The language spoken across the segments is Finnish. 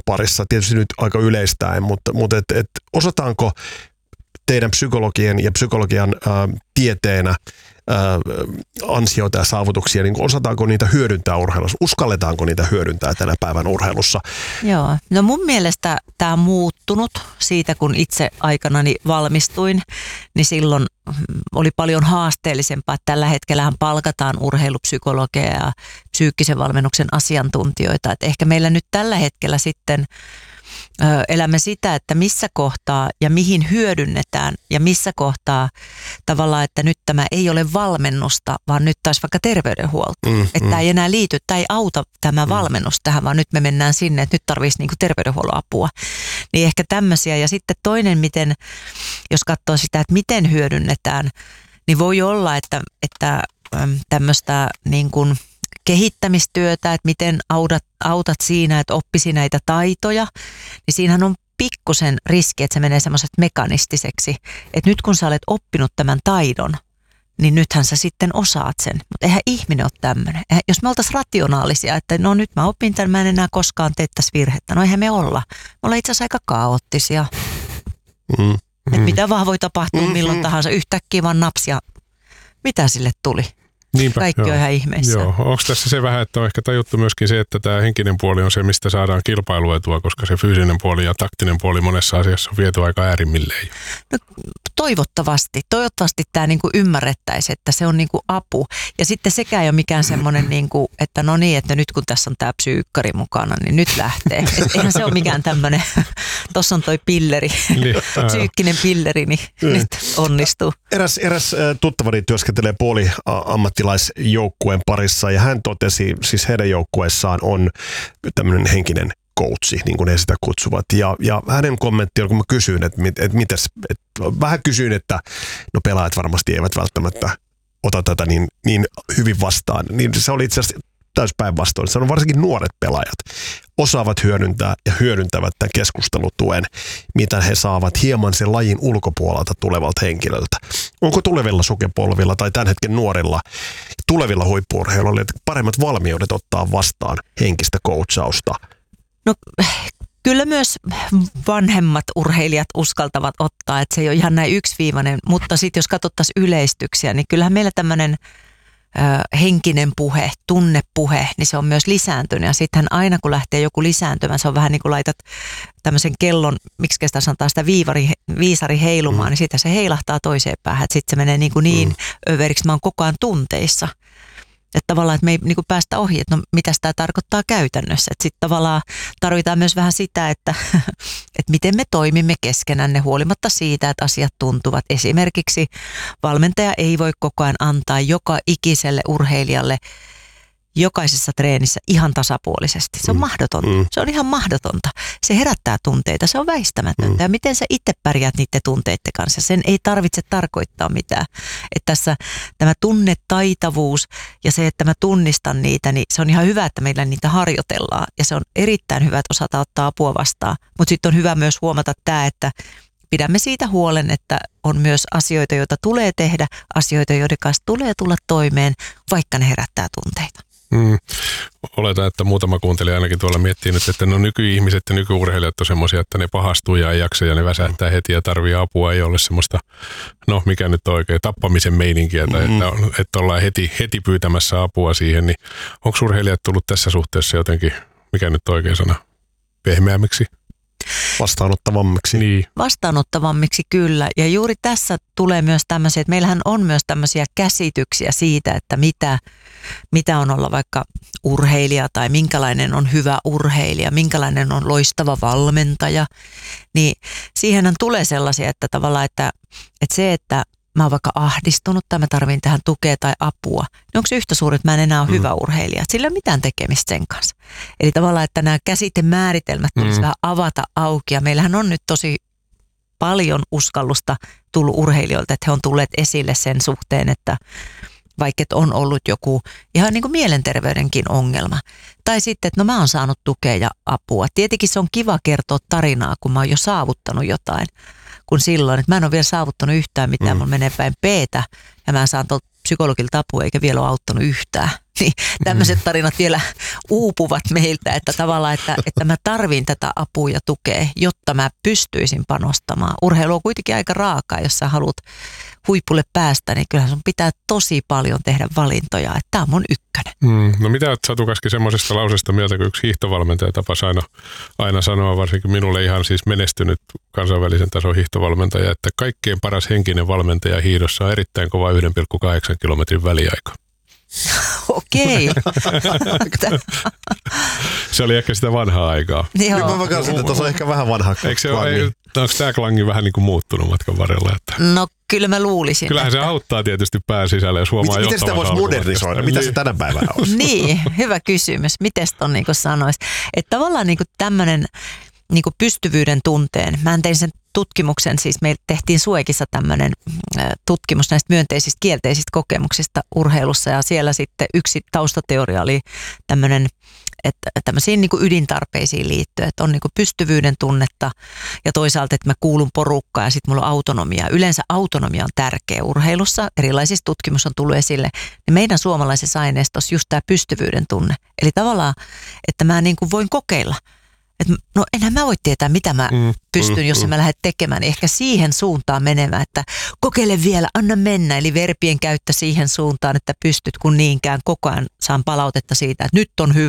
parissa, tietysti nyt aika yleistäen, mutta osataanko teidän psykologien ja psykologian tieteenä ansioita ja saavutuksia, niin osataanko niitä hyödyntää urheilussa? Uskalletaanko niitä hyödyntää tänä päivän urheilussa? Joo, no mun mielestä tämä on muuttunut siitä, kun itse aikanani valmistuin, niin silloin oli paljon haasteellisempaa, että tällä hetkellähän palkataan urheilupsykologeja ja psyykkisen valmennuksen asiantuntijoita, että ehkä meillä nyt tällä hetkellä sitten elämme sitä, että missä kohtaa ja mihin hyödynnetään ja missä kohtaa tavallaan, että nyt tämä ei ole valmennusta, vaan nyt taas vaikka terveydenhuolto. Että tämä ei enää liity, tämä ei auta tämä valmennus tähän, vaan nyt me mennään sinne, että nyt tarvitsisi niinku terveydenhuollon apua. Niin ehkä tämmöisiä. Ja sitten toinen, miten, jos katsoo sitä, että miten hyödynnetään, niin voi olla, että tämmöistä niin kuin kehittämistyötä, että miten autat siinä, että oppisi näitä taitoja, niin siinähän on pikkusen riski, että se menee semmoiset mekanistiseksi, että nyt kun sä olet oppinut tämän taidon, niin nythän sä sitten osaat sen. Mutta eihän ihminen ole tämmöinen. Jos me oltaisiin rationaalisia, että no nyt mä opin tämän, mä en enää koskaan tee tässä virhettä. No eihän me olla. Me ollaan itse asiassa aika kaoottisia. Että mitä vaan voi tapahtua milloin tahansa. Yhtäkkiä vaan naps ja mitä sille tuli? Niinpä, kaikki on ihan ihmeessä. Joo. Onko tässä se vähän, että on ehkä tajuttu myöskin se, että tämä henkinen puoli on se, mistä saadaan kilpailuetua, koska se fyysinen puoli ja taktinen puoli monessa asiassa on viety aika äärimmilleen. No, toivottavasti tämä niinku ymmärrettäisiin, että se on niinku apu. Ja sitten sekään ei ole mikään semmoinen, niinku, että no niin, että nyt kun tässä on tämä psyykkari mukana, niin nyt lähtee. Et eihän se ole mikään tämmöinen, tuossa on toi pilleri, psyykkinen pilleri, niin nyt onnistuu. Eräs tuttavani työskentelee ammattilaisjoukkueen parissa ja hän totesi, siis heidän joukkueessaan on tämmöinen henkinen coachi, niin kuin he sitä kutsuvat. Ja hänen kommentti on, kun mä kysyin, vähän kysyin, että no pelaajat varmasti eivät välttämättä ota tätä niin hyvin vastaan. Niin se oli itse asiassa täys päinvastoin. Se on varsinkin nuoret pelaajat osaavat hyödyntää ja hyödyntävät tämän keskustelutuen, mitä he saavat hieman sen lajin ulkopuolelta tulevalta henkilöltä. Onko tulevilla sukupolvilla tai tämän hetken nuorilla, tulevilla huippu-urheiluilla paremmat valmiudet ottaa vastaan henkistä coachausta? No kyllä myös vanhemmat urheilijat uskaltavat ottaa, että se ei ole ihan näin yksiviivainen, mutta sitten jos katsottaisiin yleistyksiä, niin kyllähän meillä tämmöinen henkinen puhe, tunnepuhe, niin se on myös lisääntynyt. Ja sittenhän aina kun lähtee joku lisääntymään, se on vähän niin kuin laitat tämmöisen kellon, miksi sitä sanotaan sitä viisari heilumaan, niin siitä se heilahtaa toiseen päähän. Sitten se menee niin överiksi, mä oon koko ajan tunteissa. Että tavallaan, että me ei niin kuin päästä ohi, että no mitä tämä tarkoittaa käytännössä. Että sitten tavallaan tarvitaan myös vähän sitä, että miten me toimimme keskenään ne huolimatta siitä, että asiat tuntuvat. Esimerkiksi valmentaja ei voi koko ajan antaa joka ikiselle urheilijalle jokaisessa treenissä ihan tasapuolisesti. Se on mahdotonta. Se on ihan mahdotonta. Se herättää tunteita, se on väistämätöntä. Ja miten sä itse pärjäät niiden tunteiden kanssa? Sen ei tarvitse tarkoittaa mitään. Että tässä tämä tunnetaitavuus ja se, että mä tunnistan niitä, niin se on ihan hyvä, että meillä niitä harjoitellaan. Ja se on erittäin hyvä, että osata ottaa apua vastaan. Mutta sitten on hyvä myös huomata tämä, että pidämme siitä huolen, että on myös asioita, joita tulee tehdä, asioita, joiden kanssa tulee tulla toimeen, vaikka ne herättää tunteita. Oletan, että muutama kuuntelija ainakin tuolla miettii nyt, että no nykyihmiset ja nykyurheilijat on semmoisia, että ne pahastuu ja ei jaksa ja ne väsähtää heti ja tarvii apua. Ei ole semmoista, no mikä nyt on oikein, tappamisen meininkiä tai että ollaan heti pyytämässä apua siihen. Niin onko urheilijat tullut tässä suhteessa jotenkin, mikä nyt on oikein sana, pehmeämmiksi? Vastaanottavammiksi. Niin. Vastaanottavammiksi kyllä. Ja juuri tässä tulee myös tämmöisiä, että meillähän on myös tämmöisiä käsityksiä siitä, että mitä on olla vaikka urheilija tai minkälainen on hyvä urheilija, minkälainen on loistava valmentaja. Niin siihenhän tulee sellaisia, että tavallaan, että se, että mä oon vaikka ahdistunut tai mä tarvin tähän tukea tai apua, niin onko se yhtä suuri, että mä en enää ole hyvä urheilija? Sillä ei ole mitään tekemistä sen kanssa. Eli tavallaan, että nämä käsitemääritelmät tulisi vähän avata auki. Ja meillähän on nyt tosi paljon uskallusta tullut urheilijoilta, että he on tulleet esille sen suhteen, että vaikka on ollut joku ihan niin kuin mielenterveydenkin ongelma. Tai sitten, että no mä oon saanut tukea ja apua. Tietenkin se on kiva kertoa tarinaa, kun mä oon jo saavuttanut jotain. Kun silloin, että mä en ole vielä saavuttanut yhtään mitään, mulla menee päin peetä ja mä saan tuolta psykologilta apua eikä vielä ole auttanut yhtään. Niin tämmöiset tarinat vielä uupuvat meiltä, että tavallaan, että mä tarvin tätä apua ja tukea, jotta mä pystyisin panostamaan. Urheilu on kuitenkin aika raakaa, jos sä haluat huipulle päästä, niin kyllähän sun pitää tosi paljon tehdä valintoja, että tää on mun ykkönen. No mitä olet Satu Kaski semmoisesta lauseesta mieltä, kun yksi hiihtovalmentaja tapasi aina sanoa, varsinkin minulle ihan siis menestynyt kansainvälisen tason hiihtovalmentaja, että kaikkein paras henkinen valmentaja hiihdossa on erittäin kova 1,8 kilometrin väliaika. Okei. Se oli ehkä sitä vanhaa aikaa. Joo. Mä kanssa, että tuossa on ehkä vähän vanha klangi. Onko tämä klangi vähän niin kuin muuttunut matkan varrella? Että... No kyllä mä luulisin. Kyllähän se auttaa tietysti pään sisälle, jos huomaa miten sitä voisi modernisoida? Mitä se tänä päivänä on? Niin, hyvä kysymys. Miten ton niin sanoisi? Että tavallaan niin tämmöinen niin pystyvyyden tunteen. Mä tein sen tutkimuksen, siis meillä tehtiin Suekissa tämmöinen tutkimus näistä myönteisistä kielteisistä kokemuksista urheilussa ja siellä sitten yksi taustateoria oli tämmöinen, että tämmöisiin niin kuin ydintarpeisiin liittyen, että on niin kuin pystyvyyden tunnetta ja toisaalta, että mä kuulun porukkaan ja sitten mulla on autonomia. Yleensä autonomia on tärkeä urheilussa, erilaisissa tutkimus on tullut esille, niin meidän suomalaisessa aineistossa just tämä pystyvyyden tunne. Eli tavallaan, että mä niin kuin voin kokeilla. Että no enhän mä voi tietää, mitä mä pystyn, jos mä lähden tekemään. Ehkä siihen suuntaan menemään, että kokeile vielä, anna mennä. Eli verbien käyttö siihen suuntaan, että pystyt kun niinkään koko ajan saan palautetta siitä, että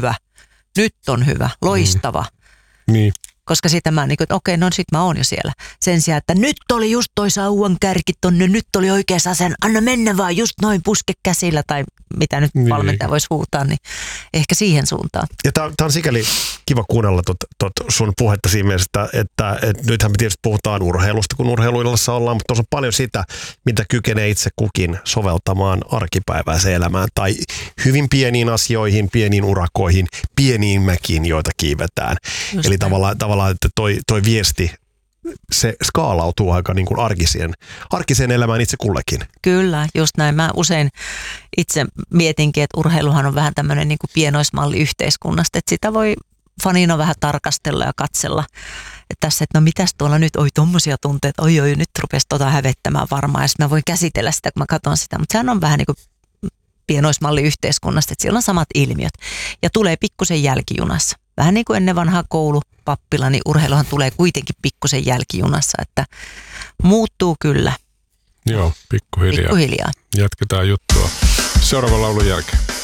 nyt on hyvä, loistava. Niin. Koska sitä mä että okei, no sit mä oon jo siellä. Sen sijaan, että nyt oli just toi sauvan kärki tonne, nyt oli oikeassa sen, anna mennä vaan just noin puske käsillä tai mitä nyt valmentaja voisi huutaa, niin ehkä siihen suuntaan. Ja tää on sikäli kiva kuunnella sun puhetta siinä mielessä, että nythän me tietysti puhutaan urheilusta, kun urheiluillassa ollaan, mutta tuossa on paljon sitä, mitä kykenee itse kukin soveltamaan arkipäiväiseen elämään tai hyvin pieniin asioihin, pieniin urakoihin, pieniin mäkiin, joita kiivetään. Just eli tavallaan, että toi viesti, se skaalautuu aika niin kuin arkiseen elämään itse kullekin. Kyllä, just näin. Mä usein itse mietinkin, että urheiluhan on vähän tämmöinen niin kuin pienoismalli yhteiskunnasta, että sitä voi fanina vähän tarkastella ja katsella. Että tässä, että no mitäs tuolla nyt, tommosia tunteita, nyt rupesi hävettämään varmaan, ja sitten mä voin käsitellä sitä, kun mä katson sitä, mutta sehän on vähän niin kuin pienoismalli yhteiskunnasta, että siellä on samat ilmiöt ja tulee pikkusen jälkijunassa. Vähän niin kuin ennen vanhaa koulupappila, niin urheiluhan tulee kuitenkin pikkusen jälkijunassa, että muuttuu kyllä. Joo, pikkuhiljaa. Pikkuhiljaa. Jatketaan juttua seuraavan laulun jälkeen.